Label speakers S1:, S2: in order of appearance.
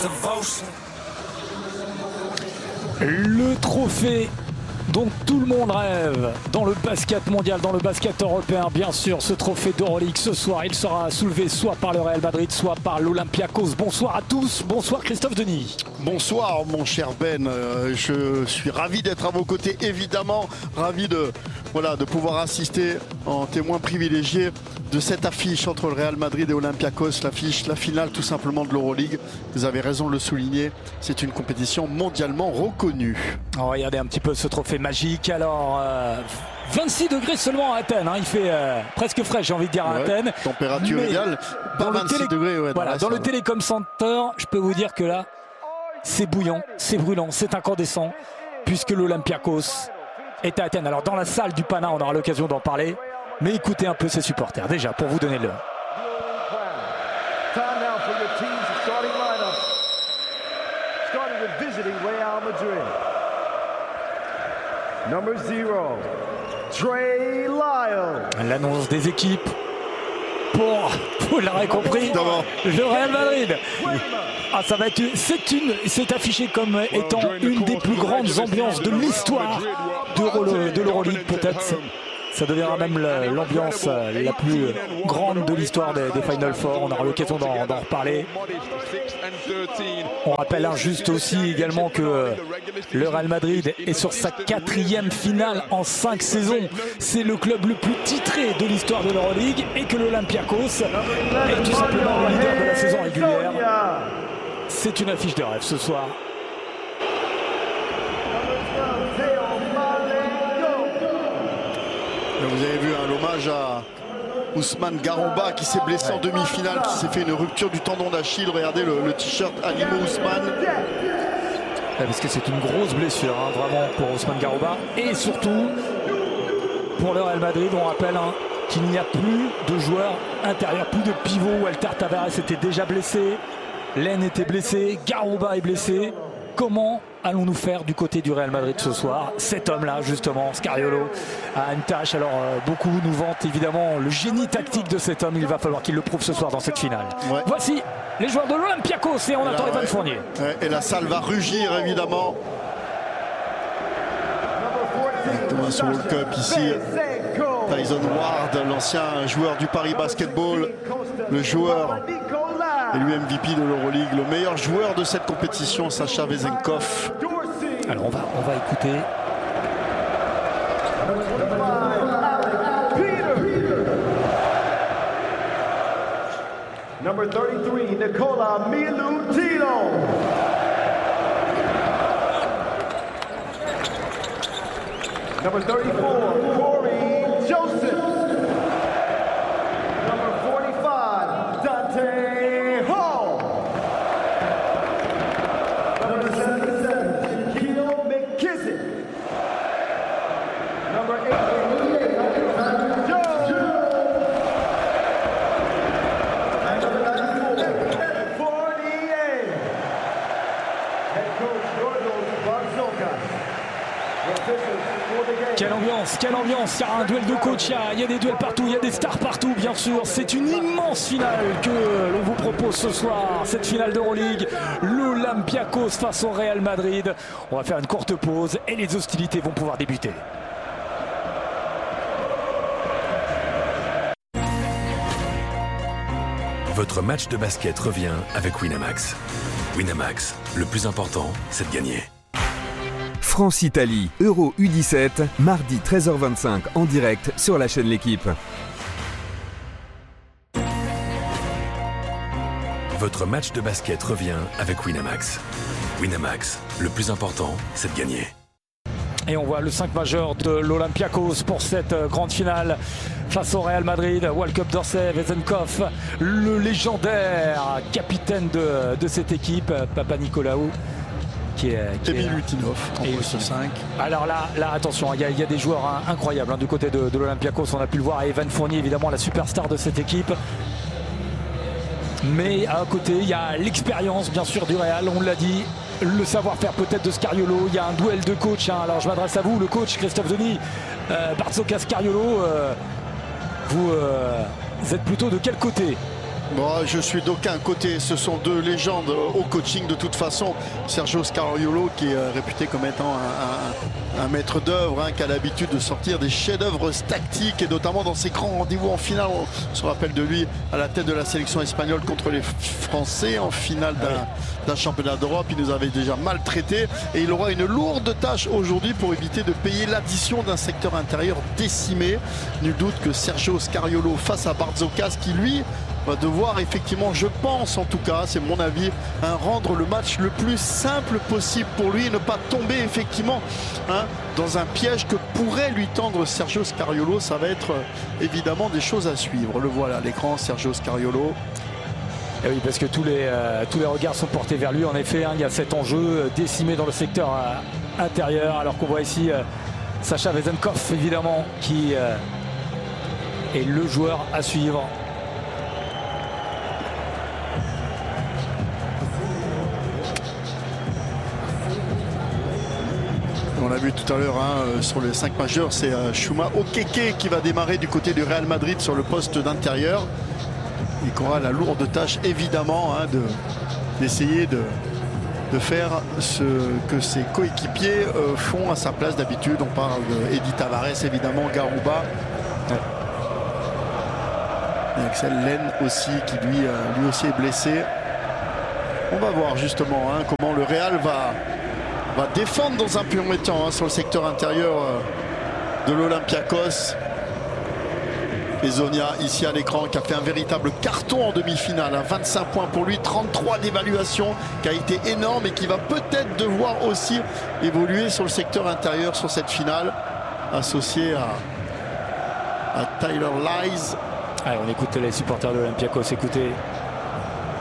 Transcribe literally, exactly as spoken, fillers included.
S1: Le trophée dont tout le monde rêve dans le basket mondial, dans le basket européen, bien sûr, ce trophée d'Euroleague ce soir, il sera soulevé soit par le Real Madrid, soit par l'Olympiakos. Bonsoir à tous, bonsoir Christophe Denis.
S2: Bonsoir mon cher Ben, euh, je suis ravi d'être à vos côtés, évidemment, ravi de, voilà, de pouvoir assister en témoin privilégié de cette affiche entre le Real Madrid et Olympiakos, l'affiche, la finale tout simplement de l'Euroleague. Vous avez raison de le souligner, c'est une compétition mondialement reconnue.
S1: Oh, regardez un petit peu ce trophée magique. Alors, euh, vingt-six degrés seulement à Athènes, hein. Il fait euh, presque frais, j'ai envie de dire, à
S2: ouais,
S1: Athènes.
S2: Température
S1: Mais
S2: égale, pas vingt-six
S1: télé...
S2: degrés. Ouais,
S1: voilà, dans, dans le Télécom Center, je peux vous dire que là, c'est bouillant, c'est brûlant, c'est incandescent, puisque l'Olympiakos est à Athènes. Alors, dans la salle du Pana, on aura l'occasion d'en parler. Mais écoutez un peu ses supporters, déjà, pour vous donner le... L'annonce des équipes pour, vous l'aurez compris, le Real Madrid. Ah, ça va être, c'est une, c'est affiché comme étant une des plus grandes ambiances de l'histoire de l'Euroleague, peut-être. Ça deviendra même l'ambiance la plus grande de l'histoire des, des Final Four. On aura l'occasion d'en reparler. On rappelle juste aussi également que le Real Madrid est sur sa quatrième finale en cinq saisons. C'est le club le plus titré de l'histoire de l'Euroleague et que l'Olympiakos est tout simplement le leader de la saison régulière. C'est une affiche de rêve ce soir.
S2: Vous avez vu hein, l'hommage à Ousmane Garouba qui s'est blessé ouais. en demi-finale, qui s'est fait une rupture du tendon d'Achille. Regardez le, le t-shirt Alimo Ousmane.
S1: Ouais, parce que c'est une grosse blessure, hein, vraiment, pour Ousmane Garouba. Et surtout, pour le Real Madrid, on rappelle hein, qu'il n'y a plus de joueurs intérieurs, plus de pivot. Walter Tavares était déjà blessé, Len était blessé, Garouba est blessé. Comment allons-nous faire du côté du Real Madrid ce soir? Cet homme-là, justement, Scariolo, a une tâche. Alors, euh, beaucoup nous vantent évidemment le génie tactique de cet homme. Il va falloir qu'il le prouve ce soir dans cette finale. Ouais. Voici les joueurs de l'Olympiakos et on et attend Evan ouais. Fournier.
S2: Ouais, et la salle va rugir, évidemment. Thomas World Cup ici. Tyson Ward, l'ancien joueur du Paris Basketball, le joueur élu M V P de l'Euroleague, le meilleur joueur de cette compétition, Sacha Vezenkov.
S1: Alors on va, on va écouter.
S3: Number thirty-three, Nikola Milutino. Number thirty-four, Corey Joseph. Number forty-five, Dante Hall. Number seventy-seven, Keo McKissick. Number eighty-eight, Joe. Number forty-eight, head coach Georgios Barzokas.
S1: Quelle ambiance, quelle ambiance, il y a un duel de coach, il y a, il y a des duels partout, il y a des stars partout bien sûr. C'est une immense finale que l'on vous propose ce soir, cette finale d'Euroleague, l'Olympiakos face au Real Madrid. On va faire une courte pause et les hostilités vont pouvoir débuter.
S4: Votre match de basket revient avec Winamax. Winamax, le plus important, c'est de gagner.
S5: France-Italie, Euro U dix-sept, mardi treize heures vingt-cinq en direct sur la chaîne L'Équipe.
S4: Votre match de basket revient avec Winamax. Winamax, le plus important, c'est de gagner.
S1: Et on voit le cinq majeur de l'Olympiakos pour cette grande finale face au Real Madrid. Walkup Dorsey, Vezenkov, le légendaire capitaine de, de cette équipe, Papa Nicolaou. Qui est, qui
S2: et Milutinov en poste cinq.
S1: Alors là, là attention, il y, y a des joueurs hein, incroyables hein, du côté de, de l'Olympiakos. On a pu le voir, Evan Fournier évidemment la superstar de cette équipe. Mais à côté, il y a l'expérience bien sûr du Real, on l'a dit, le savoir-faire peut-être de Scariolo. Il y a un duel de coach. Hein. Alors je m'adresse à vous, le coach Christophe Denis, euh, Barzokas, Scariolo. Euh, vous, euh, vous êtes plutôt de quel côté
S2: Bon, je suis d'aucun côté, ce sont deux légendes au coaching de toute façon. Sergio Scariolo qui est réputé comme étant un, un, un maître d'œuvre, hein, qui a l'habitude de sortir des chefs-d'œuvre tactiques et notamment dans ses grands rendez-vous en finale. On se rappelle de lui à la tête de la sélection espagnole contre les Français en finale d'un oui. d'un championnat d'Europe. Il nous avait déjà maltraités et il aura une lourde tâche aujourd'hui pour éviter de payer l'addition d'un secteur intérieur décimé. Nul doute que Sergio Scariolo face à Barzokas qui lui va devoir effectivement, je pense en tout cas, c'est mon avis, hein, rendre le match le plus simple possible pour lui et ne pas tomber effectivement hein, dans un piège que pourrait lui tendre Sergio Scariolo. Ça va être euh, évidemment des choses à suivre. Le voilà à l'écran, Sergio Scariolo.
S1: Et oui, parce que tous les, euh, tous les regards sont portés vers lui. En effet, hein, il y a cet enjeu euh, décimé dans le secteur euh, intérieur, alors qu'on voit ici euh, Sacha Vezenkov évidemment qui euh, est le joueur à suivre.
S2: On l'a vu tout à l'heure hein, sur les cinq majeurs, c'est euh, Chouma Okeke qui va démarrer du côté du Real Madrid sur le poste d'intérieur. Il aura la lourde tâche évidemment hein, de, d'essayer de, de faire ce que ses coéquipiers euh, font à sa place d'habitude. On parle d'Edi Tavares évidemment, Garouba. Ouais. Et Axel Lenne aussi qui lui, euh, lui aussi est blessé. On va voir justement hein, comment le Real va... va défendre dans un premier temps hein, sur le secteur intérieur euh, de l'Olympiakos. Et Zonia ici à l'écran qui a fait un véritable carton en demi-finale, hein, vingt-cinq points pour lui, trente-trois d'évaluation, qui a été énorme et qui va peut-être devoir aussi évoluer sur le secteur intérieur sur cette finale, associé à, à Tyler Lies.
S1: Allez, on écoute les supporters de l'Olympiakos, écoutez.